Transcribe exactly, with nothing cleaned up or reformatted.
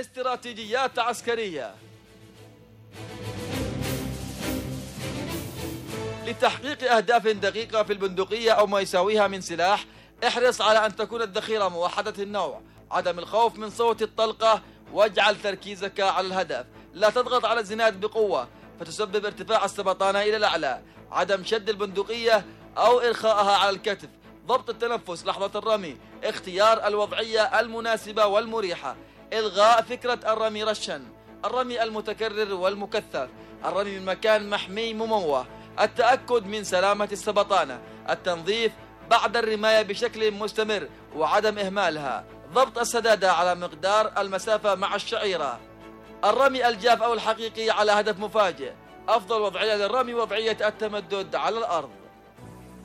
استراتيجيات عسكرية. لتحقيق أهداف دقيقة في البندقية أو ما يساويها من سلاح، احرص على أن تكون الذخيرة موحدة النوع، عدم الخوف من صوت الطلقة، واجعل تركيزك على الهدف. لا تضغط على الزناد بقوة فتسبب ارتفاع السبطانة إلى الأعلى، عدم شد البندقية أو إرخائها على الكتف، ضبط التنفس لحظة الرمي، اختيار الوضعية المناسبة والمريحة، إلغاء فكرة الرمي رشا، الرمي المتكرر والمكثف، الرمي من مكان محمي مموه، التأكد من سلامة السبطانة، التنظيف بعد الرماية بشكل مستمر وعدم إهمالها، ضبط السدادة على مقدار المسافة مع الشعيرة، الرمي الجاف أو الحقيقي على هدف مفاجئ. أفضل وضعية للرمي وضعية التمدد على الأرض.